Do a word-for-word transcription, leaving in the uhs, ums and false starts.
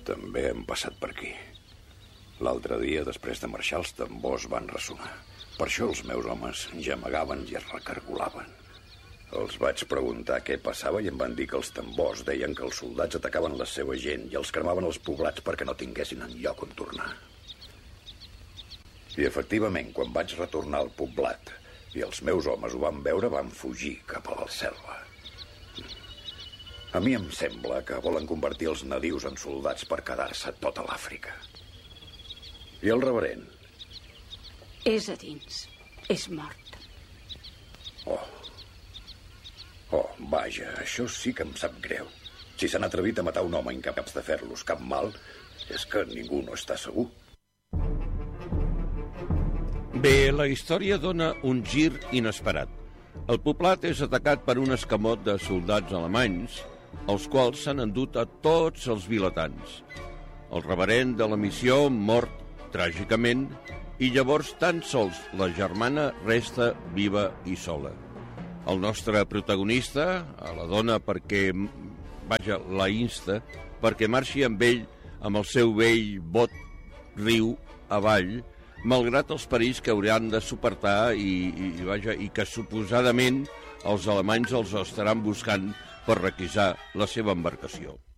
També hem passat per aquí. L'altre dia, després de marxar, els tambors van ressonar. Per això els meus homes gemegaven i es recargolaven. Els vaig preguntar què passava i em van dir que els tambors deien que els soldats atacaven la seva gent i els cremaven els poblats perquè no tinguessin enlloc on tornar. I efectivament, quan vaig retornar al poblat i els meus homes ho van veure, van fugir cap a la selva. A mi em sembla que volen convertir els nadius en soldats per quedar-se tota l'Àfrica. I el reverend? És a dins. És mort. Oh. Oh, vaja, això sí que em sap greu. Si s'han atrevit a matar un home incapaç de fer-los cap mal, és que ningú no està segur. Bé, la història dona un gir inesperat. El poblat és atacat per un escamot de soldats alemanys, els quals s'han endut a tots els vilatans. El reverend de la missió mort tràgicament, i llavors tan sols la germana resta viva i sola. El nostre protagonista, a la dona perquè, vaja, la insta, perquè marxi amb ell, amb el seu vell bot riu avall, malgrat els perills que hauran de suportar i, i, vaja, i que suposadament els alemanys els estaran buscant per requisar la seva embarcació.